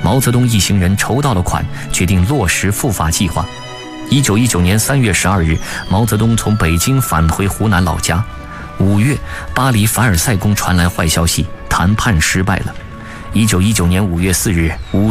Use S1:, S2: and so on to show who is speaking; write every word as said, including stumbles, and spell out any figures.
S1: 毛泽东一行人筹到了款，决定落实复法计划。一九一九年三月十二日，毛泽东从北京返回湖南老家。五月，巴黎凡尔赛宫传来坏消息，谈判失败了。一九一九年五月四日，五